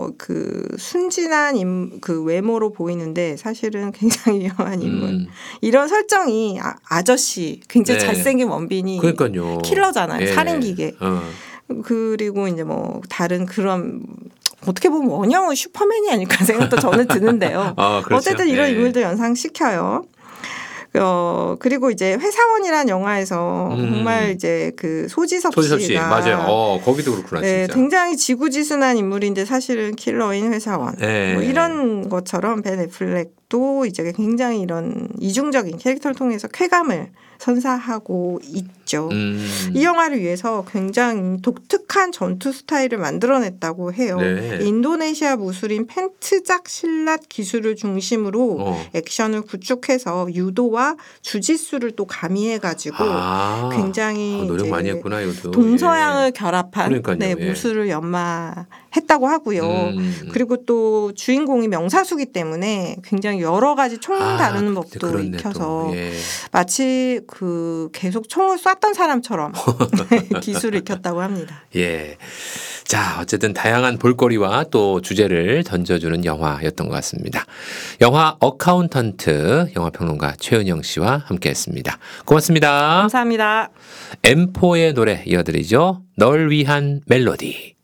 그 순진한 그 외모로 보이는데 사실은 굉장히 위험한 인물. 이런 설정이 아저씨 굉장히 잘생긴 원빈이 그러니까요. 킬러잖아요. 살인기계. 그리고 이제 뭐 다른 그런 어떻게 보면 원형은 슈퍼맨이 아닐까 생각도 저는 드는데요. 그렇죠. 어쨌든 이런 인물들 연상시켜요. 그리고 이제 회사원이라는 영화에서 정말 이제 그 소지섭 씨가 맞아요. 거기도 그렇구나. 네, 진짜. 굉장히 지구지순한 인물인데 사실은 킬러인 회사원. 뭐 이런 것처럼 벤 애플렉도 이제 굉장히 이런 이중적인 캐릭터를 통해서 쾌감을 선사하고 있죠. 이 영화를 위해서 굉장히 독특한 전투 스타일을 만들어냈다고 해요. 네. 인도네시아 무술인 펜트작 실랏 기술을 중심으로 액션을 구축해서 유도와 주짓수를 또 가미해가지고 굉장히 노력 많이 했구나 이것도. 동서양을 결합한 무술을 연마했다고 하고요. 그리고 또 주인공이 명사수기 때문에 굉장히 여러 가지 총 다루는 법도 익혀서 마치 그 계속 총을 쐈던 사람처럼 기술을 익혔다고 합니다. 예. 자, 어쨌든 다양한 볼거리와 또 주제를 던져주는 영화였던 것 같습니다. 영화 어카운턴트 영화평론가 최은영 씨와 함께했습니다. 고맙습니다. 감사합니다. M4의 노래 이어드리죠. 널 위한 멜로디.